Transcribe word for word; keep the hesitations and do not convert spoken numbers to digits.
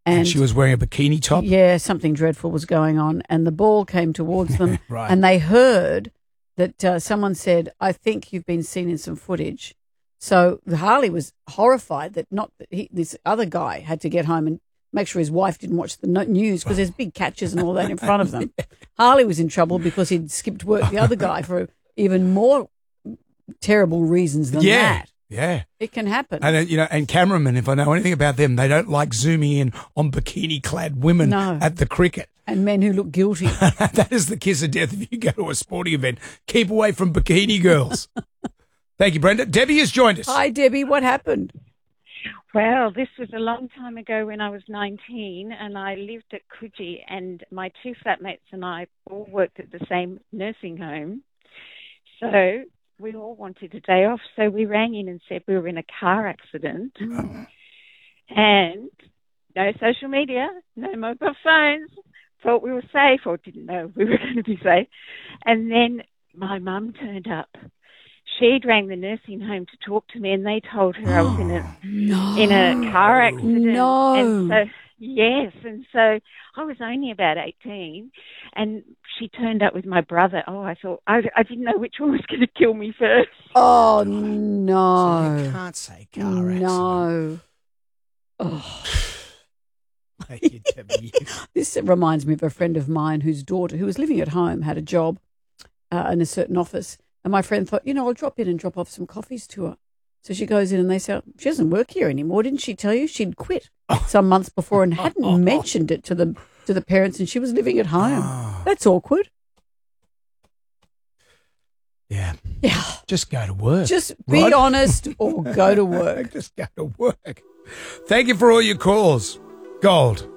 And she was wearing a bikini top? Yeah, something dreadful was going on. And the ball came towards them. Right. And they heard that uh, someone said, I think you've been seen in some footage. So Harley was horrified that not that he, this other guy had to get home and make sure his wife didn't watch the no- news because there's big catches and all that in front of them. Harley was in trouble because he'd skipped work the other guy for even more terrible reasons than yeah. that. Yeah. It can happen. And, uh, you know, and cameramen, if I know anything about them, they don't like zooming in on bikini-clad women No. at the cricket. And men who look guilty. That is the kiss of death if you go to a sporting event. Keep away from bikini girls. Thank you, Brenda. Debbie has joined us. Hi, Debbie. What happened? Well, this was a long time ago when I was nineteen, and I lived at Coogee, and my two flatmates and I all worked at the same nursing home. So we all wanted a day off, so we rang in and said we were in a car accident. Oh. And no social media, no mobile phones, thought we were safe or didn't know we were going to be safe. And then my mum turned up. She'd rang the nursing home to talk to me, and they told her I was in a No. in a car accident. No. And so, yes, and so I was only about eighteen, and she turned up with my brother. Oh, I thought, I, I didn't know which one was going to kill me first. Oh, So no. you can't say car accident. No. Oh. Thank you, Debbie. This reminds me of a friend of mine whose daughter, who was living at home, had a job uh, in a certain office. And my friend thought, you know, I'll drop in and drop off some coffees to her. So she goes in and they say, she doesn't work here anymore. Didn't she tell you she'd quit some months before and hadn't mentioned it to the, to the parents, and she was living at home? Oh. That's awkward. Yeah. Yeah. Just go to work. Just be Rod. honest or go to work. Just go to work. Thank you for all your calls. Gold.